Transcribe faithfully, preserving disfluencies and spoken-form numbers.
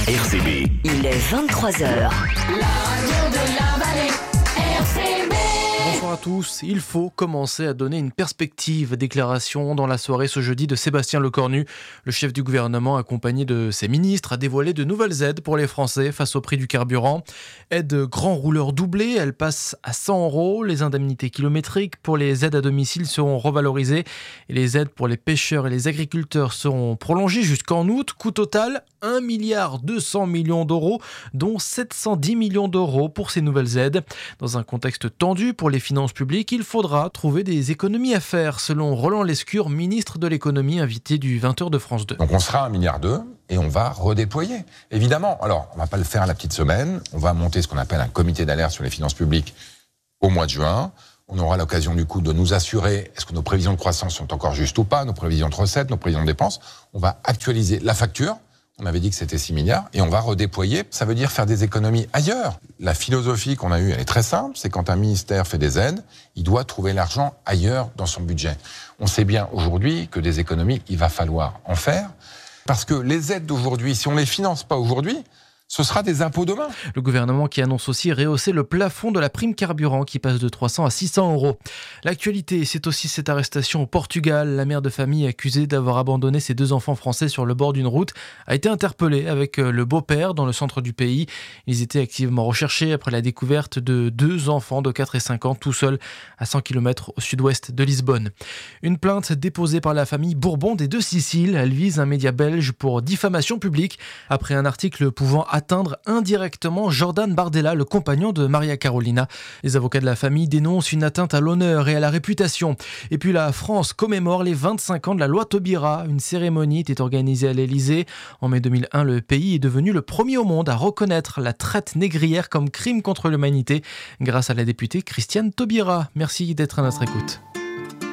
R C B. Il est vingt-trois heures. La radio de la vallée, R C B. Bonsoir à tous. Il faut commencer à donner une perspective. Déclaration dans la soirée ce jeudi de Sébastien Lecornu. Le chef du gouvernement, accompagné de ses ministres, a dévoilé de nouvelles aides pour les Français face au prix du carburant. Aide grand rouleur doublée, elle passe à cent euros. Les indemnités kilométriques pour les aides à domicile seront revalorisées. Et les aides pour les pêcheurs et les agriculteurs seront prolongées jusqu'en août. Coût total, un milliard deux cents millions d'euros, dont sept cent dix millions d'euros pour ces nouvelles aides. Dans un contexte tendu pour les finances publiques, il faudra trouver des économies à faire, selon Roland Lescure, ministre de l'économie, invité du vingt heures de France deux. Donc on sera à un milliard deux et on va redéployer. Évidemment, alors on ne va pas le faire à la petite semaine, on va monter ce qu'on appelle un comité d'alerte sur les finances publiques au mois de juin. On aura l'occasion du coup de nous assurer est-ce que nos prévisions de croissance sont encore justes ou pas, nos prévisions de recettes, nos prévisions de dépenses. On va actualiser la facture. On avait dit que c'était six milliards et on va redéployer. Ça veut dire faire des économies ailleurs. La philosophie qu'on a eue, elle est très simple. C'est quand un ministère fait des aides, il doit trouver l'argent ailleurs dans son budget. On sait bien aujourd'hui que des économies, il va falloir en faire. Parce que les aides d'aujourd'hui, si on ne les finance pas aujourd'hui, ce sera des impôts demain. Le gouvernement qui annonce aussi rehausser le plafond de la prime carburant qui passe de trois cents à six cents euros. L'actualité, c'est aussi cette arrestation au Portugal. La mère de famille accusée d'avoir abandonné ses deux enfants français sur le bord d'une route a été interpellée avec le beau-père dans le centre du pays. Ils étaient activement recherchés après la découverte de deux enfants de quatre et cinq ans tout seuls à cent kilomètres au sud-ouest de Lisbonne. Une plainte déposée par la famille Bourbon des Deux Siciles. Elle vise un média belge pour diffamation publique après un article pouvant atteindre indirectement Jordan Bardella, le compagnon de Maria Carolina. Les avocats de la famille dénoncent une atteinte à l'honneur et à la réputation. Et puis la France commémore les vingt-cinq ans de la loi Taubira. Une cérémonie était organisée à l'Élysée. En mai deux mille un, le pays est devenu le premier au monde à reconnaître la traite négrière comme crime contre l'humanité grâce à la députée Christiane Taubira. Merci d'être à notre écoute.